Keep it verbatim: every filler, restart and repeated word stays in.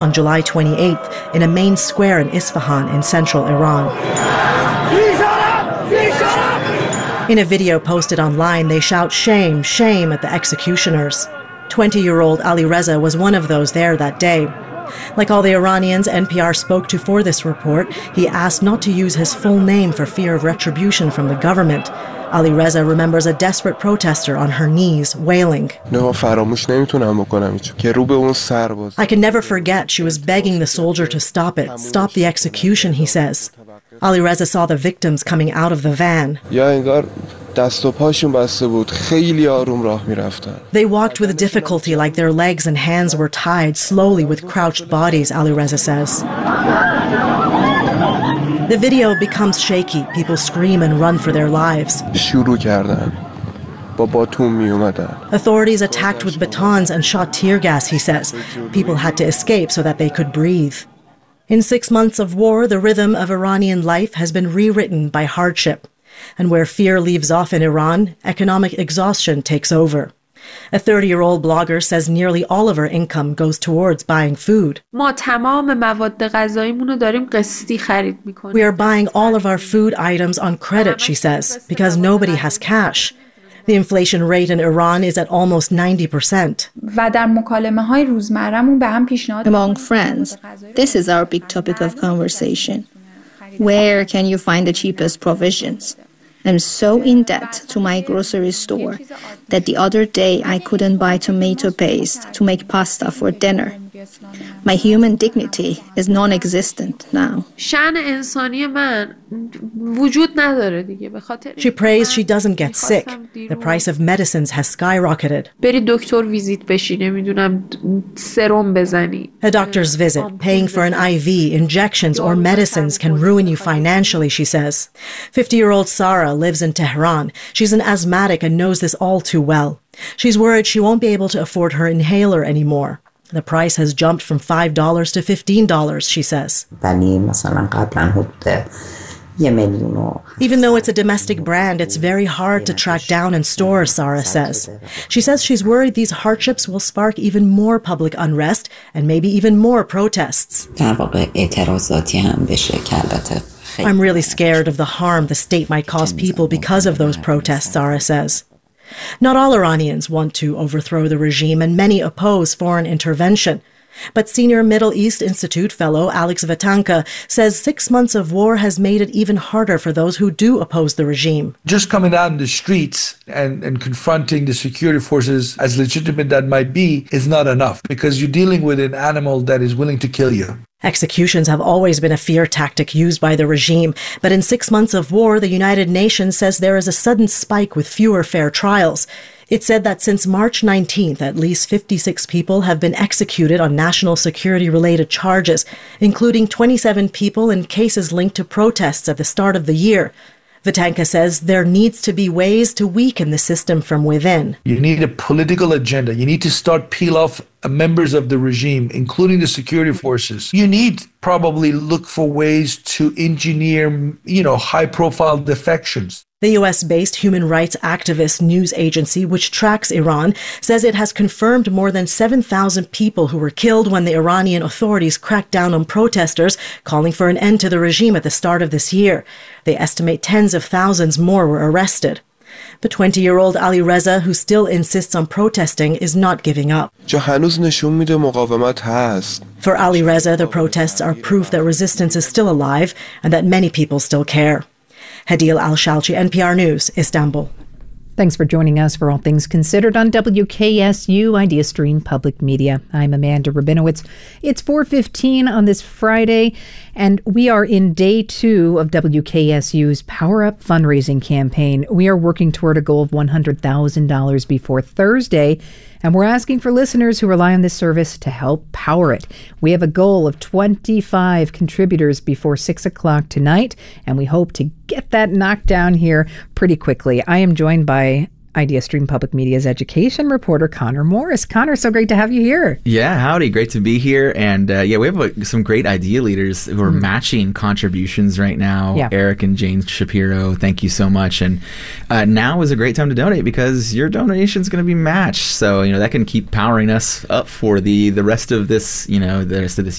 on July twenty-eighth in a main square in Isfahan in central Iran. In a video posted online, they shout shame, shame at the executioners. twenty-year-old Ali Reza was one of those there that day. Like all the Iranians N P R spoke to for this report, he asked not to use his full name for fear of retribution from the government. Ali Reza remembers a desperate protester on her knees, wailing. I can never forget, she was begging the soldier to stop it, stop the execution, he says. Ali Reza saw the victims coming out of the van. They walked with difficulty, like their legs and hands were tied, slowly with crouched bodies, Ali Reza says. The video becomes shaky. People scream and run for their lives. Authorities attacked with batons and shot tear gas, he says. People had to escape so that they could breathe. In six months of war, the rhythm of Iranian life has been rewritten by hardship. And where fear leaves off in Iran, economic exhaustion takes over. A thirty-year-old blogger says nearly all of her income goes towards buying food. We are buying all of our food items on credit, she says, because nobody has cash. The inflation rate in Iran is at almost ninety percent. Among friends, this is our big topic of conversation. Where can you find the cheapest provisions? I'm so in debt to my grocery store that the other day I couldn't buy tomato paste to make pasta for dinner. My human dignity is non-existent now. She prays she doesn't get sick. The price of medicines has skyrocketed. A doctor's visit, paying for an I V, injections, or medicines can ruin you financially, she says. fifty-year-old Sarah lives in Tehran. She's an asthmatic and knows this all too well. She's worried she won't be able to afford her inhaler anymore. The price has jumped from five dollars to fifteen dollars, she says. Even though it's a domestic brand, it's very hard to track down in stores, Sarah says. She says she's worried these hardships will spark even more public unrest and maybe even more protests. I'm really scared of the harm the state might cause people because of those protests, Sarah says. Not all Iranians want to overthrow the regime, and many oppose foreign intervention. But senior Middle East Institute fellow Alex Vatanka says six months of war has made it even harder for those who do oppose the regime. Just coming out in the streets and, and confronting the security forces, as legitimate that might be, is not enough, because you're dealing with an animal that is willing to kill you. Executions have always been a fear tactic used by the regime, but in six months of war, the United Nations says there is a sudden spike with fewer fair trials. It said that since March nineteenth, at least fifty-six people have been executed on national security-related charges, including twenty-seven people in cases linked to protests at the start of the year. Vatanka says there needs to be ways to weaken the system from within. You need a political agenda. You need to start peel off members of the regime, including the security forces. You need probably look for ways to engineer, you know, high-profile defections. The U S-based human rights activist news agency, which tracks Iran, says it has confirmed more than seven thousand people who were killed when the Iranian authorities cracked down on protesters calling for an end to the regime at the start of this year. They estimate tens of thousands more were arrested. The twenty-year-old Ali Reza, who still insists on protesting, is not giving up. For Ali Reza, the protests are proof that resistance is still alive and that many people still care. Hadil Al-Shalchi, N P R News, Istanbul. Thanks for joining us for All Things Considered on W K S U Idea Stream Public Media. I'm Amanda Rabinowitz. It's four fifteen on this Friday, and we are in day two of W K S U's Power Up fundraising campaign. We are working toward a goal of one hundred thousand dollars before Thursday, and we're asking for listeners who rely on this service to help power it. We have a goal of twenty-five contributors before six o'clock tonight, and we hope to get that knocked down here pretty quickly. I am joined by Idea Stream Public Media's education reporter, Connor Morris. Connor, so great to have you here. Yeah, howdy. Great to be here. And uh, yeah, we have uh, some great idea leaders who are mm. matching contributions right now. Yeah. Eric and Jane Shapiro, thank you so much. And uh, now is a great time to donate because your donation is going to be matched. So, you know, that can keep powering us up for the, the rest of this, you know, the rest of this